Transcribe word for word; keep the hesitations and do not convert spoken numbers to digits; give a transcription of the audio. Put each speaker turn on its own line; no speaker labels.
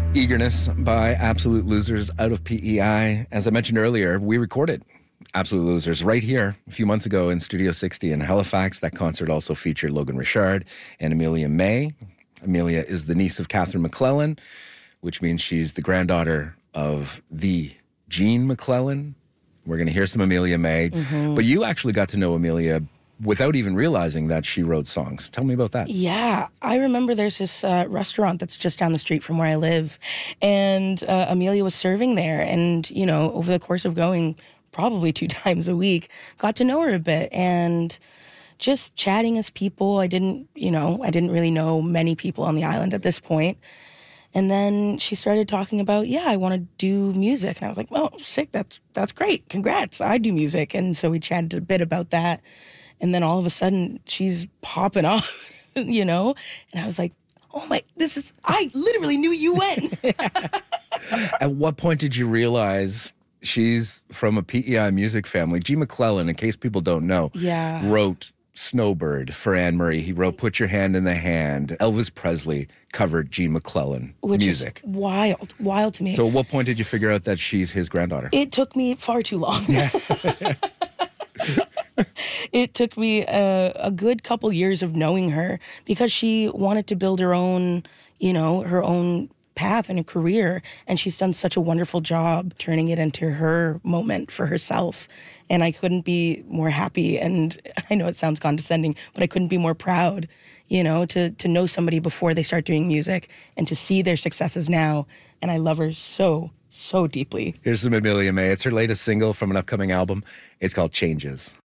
Eagerness by Absolute Losers out of P E I. As I mentioned earlier, we recorded Absolute Losers right here a few months ago in Studio sixty in Halifax. That concert also featured Logan Richard and Amelia May. Amelia is the niece of Catherine McClellan, which means she's the granddaughter of the Gene McClellan. We're going to hear some Amelia May. Mm-hmm. But you actually got to know Amelia without even realizing that she wrote songs. Tell me about that.
Yeah, I remember there's this uh, restaurant that's just down the street from where I live, and uh, Amelia was serving there, and, you know, over the course of going probably two times a week, got to know her a bit, and just chatting as people. I didn't, you know, I didn't really know many people on the island at this point. And then she started talking about, yeah, I want to do music. And I was like, oh, sick, that's, that's great, congrats, I do music. And so we chatted a bit about that. And then all of a sudden, she's popping off, you know? And I was like, oh my, this is, I literally knew you went.
At what point did you realize she's from a P E I music family? G. McClellan, in case people don't know,
yeah.
wrote Snowbird for Anne Marie. He wrote Put Your Hand in the Hand. Elvis Presley covered Gene McClellan
Which
music.
Is wild, wild to me.
So at what point did you figure out that she's his granddaughter?
It took me far too long. Yeah. It took me a, a good couple years of knowing her because she wanted to build her own, you know, her own path and a career. And she's done such a wonderful job turning it into her moment for herself. And I couldn't be more happy. And I know it sounds condescending, but I couldn't be more proud, you know, to, to know somebody before they start doing music and to see their successes now. And I love her so, so deeply.
Here's some Amelia May. It's her latest single from an upcoming album. It's called Changes.